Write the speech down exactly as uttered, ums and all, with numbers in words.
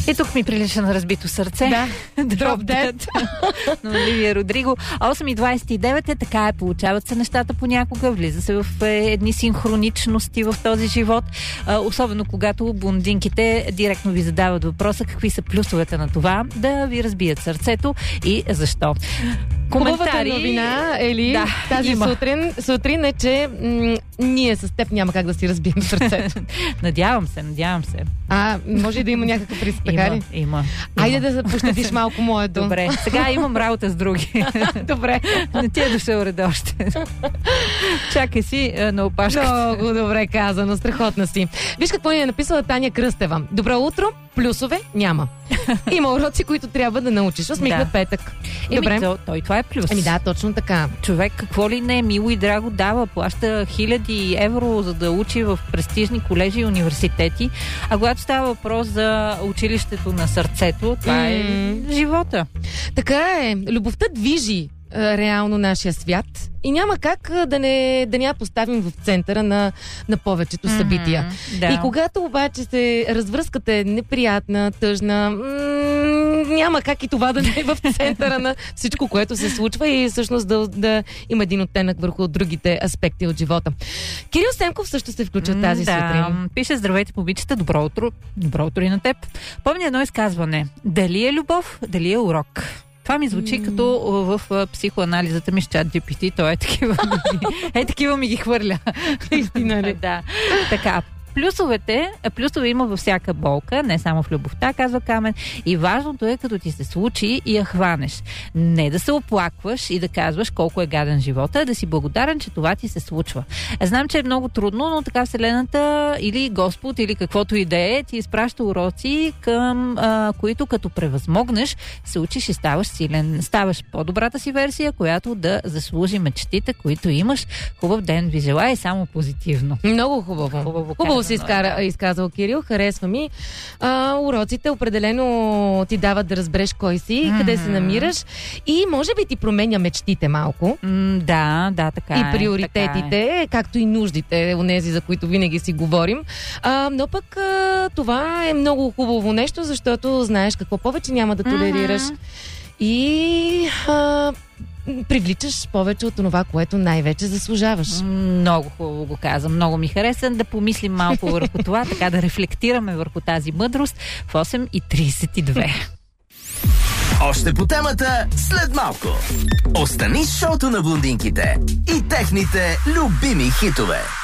И тук ми прилича на разбито сърце. Да. Drop Dead. На Оливия Родриго. осем и двайсет и девет е, така е, получават се нещата понякога, влиза се в е, едни синхроничности в този живот, а, особено когато блондинките директно ви задават въпроса какви са плюсовете на това да ви разбият сърцето и защо. Хубавата новина, Ели, да, тази има. сутрин, сутрин е, че м- ние с теб няма как да си разбием сърцето. Надявам се, надявам се. А, може и да има някакъв риск, така Има, ли? има. Айде да пощадиш малко моето. Добре, сега имам работа с други. Добре. Не ти е дошъл ред още. Чакай си а, на опашката. Много добре казано, страхотна си. Виж какво ни е написала Таня Кръстева. Добро утро, плюсове няма. Има уроци, които трябва да научиш. Усмихнат Да. петък. Еми, Добре. то, той това е плюс. Ами да, точно така. Човек какво ли не, мило и драго дава, плаща хиляди евро, за да учи в престижни колежи и университети. А когато става въпрос за училището на сърцето, това М. е живота. Така е. Любовта движи а, реално нашия свят и няма как а, да не, да не я поставим в центъра на, на повечето събития. Мгм, да. И когато обаче се развръзката е неприятна, тъжна, м- няма как и това да не е в центъра на всичко, което се случва и всъщност да, да има един оттенък върху другите аспекти от живота. Кирил Семков също се включва тази да. сутрин. Пише: здравейте, момичета, добро утро. Добро утро и на теб. Помня едно изказване. Дали е любов, дали е урок? Това ми звучи mm. като в, в психоанализата ми с чат джи пи ти. Той е такива, е такива ми ги хвърля. Истина ли? Да. Така. Плюсовете, плюсове има във всяка болка, не само в любовта, казва Камен. И важното е, като ти се случи и я хванеш. Не да се оплакваш и да казваш колко е гаден живота, а да си благодарен, че това ти се случва. Знам, че е много трудно, но така Вселената или Господ, или каквото и да е, ти изпраща уроци, към а, които като превъзмогнеш, се учиш и ставаш силен. Ставаш по-добрата си версия, която да заслужи мечтите, които имаш. Хубав ден ви желая и само позитивно. Много хубаво. Хубаво Хубаво казано, си изкара, да. изказал Кирил, харесва ми. А, уроците определено ти дават да разбереш кой си, mm-hmm. къде се намираш и може би ти променя мечтите малко. М, да, да, така И е. приоритетите, Така както и нуждите, онези, за които винаги си говорим. А, но пък а, това е много хубаво нещо, защото знаеш какво повече няма да толерираш. Mm-hmm. И а, привличаш повече от това, което най-вече заслужаваш. е. Много хубаво го каза. Много ми хареса да помислим малко върху това, така да рефлектираме върху тази мъдрост в осем и трийсет и две. Още по темата след малко. Остани с шоуто на блондинките и техните любими хитове.